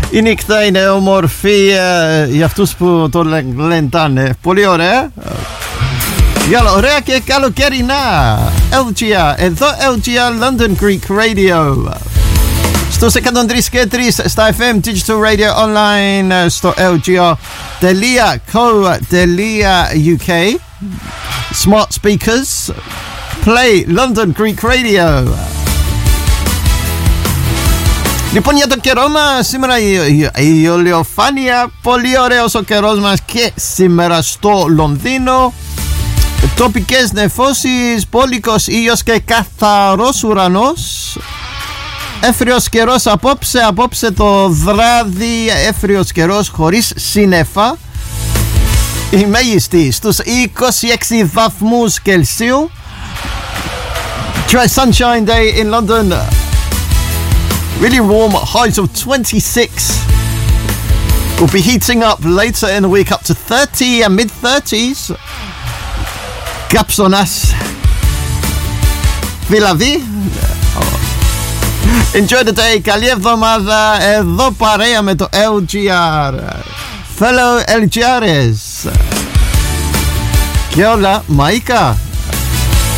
Η νύχτα είναι όμορφη για αυτούς που το λεντάνε. Πολύ ωραία. Ωραία και καλοκαιρινά. LGR, εδώ LGR London Greek Radio. Στους 103 και 3 στα FM Digital Radio Online στο lgr.co.uk. Smart speakers. Play London Greek Radio. Λοιπόν, για το καιρό μας σήμερα η ηλιοφάνεια, πολύ ωραίος ο καιρός μας και σήμερα στο Λονδίνο. Τοπικές νεφώσεις, πόλικος ήλιος και καθαρός ουρανός. Έφριος καιρός απόψε το βράδυ, έφριος καιρός χωρίς σύννεφα. Η μέγιστη στους 26 βαθμούς Κελσίου. Dry sunshine day in London. Really warm, highs of 26. We'll be heating up later in the week up to 30 and mid-30s. Gaps on us. Δηλαδή, enjoy the day. Καλή εβδομάδα. Εδώ παρέα με το LGR. Fellow LGRs. Και όλα μαϊκά.